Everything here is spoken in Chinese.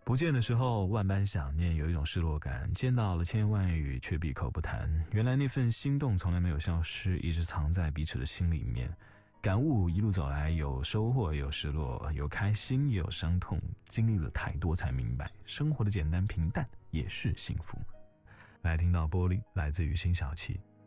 不见的时候万般想念，有一种失落感，见到了千言万语却闭口不谈。原来那份心动从来没有消失，一直藏在彼此的心里面。感悟一路走来，有收获也有失落，有开心也有伤痛，经历了太多才明白，生活的简单平淡也是幸福。来听到玻璃，来自于辛晓琪。